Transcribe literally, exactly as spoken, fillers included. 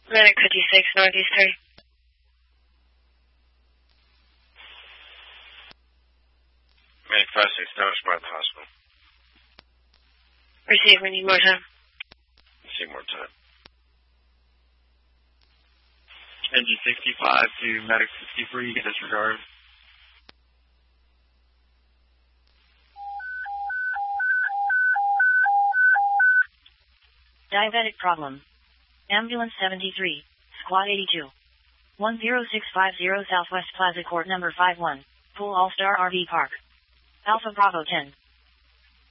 Medic fifty-six, Northeast three. Medic five six, North Smart, the hospital. Receive, we need more time. Receive more time. Engine sixty-five to Medic sixty-three, get disregard. Diabetic problem. Ambulance seventy-three, Squad eighty-two. one zero six five zero Southwest Plaza Court number five one, Pool All-Star R V Park. Alpha Bravo ten.